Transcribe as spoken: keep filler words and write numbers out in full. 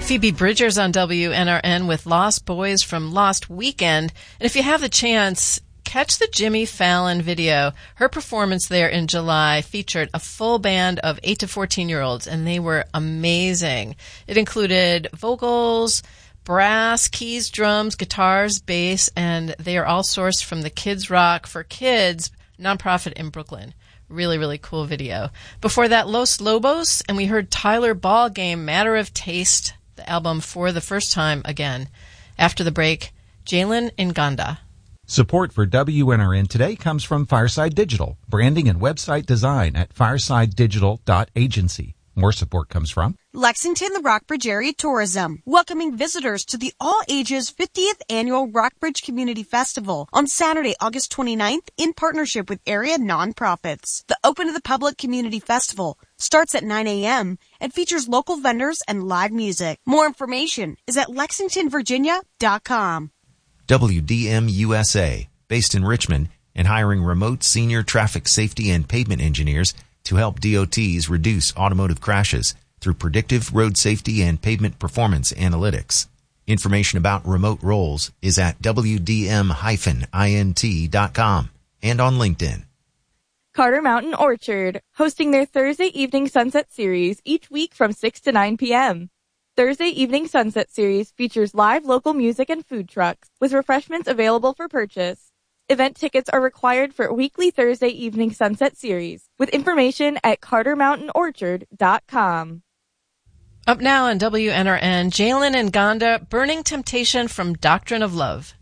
Phoebe Bridgers on W N R N with Lost Boys from Lost Weekend. And if you have the chance, catch the Jimmy Fallon video. Her performance there in July featured a full band of eight to fourteen-year-olds, and they were amazing. It included vocals, brass, keys, drums, guitars, bass, and they are all sourced from the Kids Rock for Kids nonprofit in Brooklyn. Really, really cool video. Before that, Los Lobos, and we heard Tyler Ballgame, Matter of Taste, the album For the First Time Again. After the break, Jalen Nganda. Support for W N R N today comes from Fireside Digital, branding and website design at fireside digital dot agency. More support comes from Lexington The Rockbridge Area Tourism, welcoming visitors to the all-ages fiftieth Annual Rockbridge Community Festival on Saturday, August twenty-ninth in partnership with area nonprofits. The Open to the Public Community Festival starts at nine a.m. and features local vendors and live music. More information is at lexington virginia dot com. W D M U S A, based in Richmond and hiring remote senior traffic safety and pavement engineers to help D O Ts reduce automotive crashes through predictive road safety and pavement performance analytics. Information about remote roles is at w d m dash int dot com and on LinkedIn. Carter Mountain Orchard, hosting their Thursday Evening Sunset Series each week from six to nine p.m. Thursday Evening Sunset Series features live local music and food trucks with refreshments available for purchase. Event tickets are required for weekly Thursday Evening Sunset Series, with information at carter mountain orchard dot com. Up now on W N R N, Jalen Nganda, Burning Temptation from Doctrine of Love.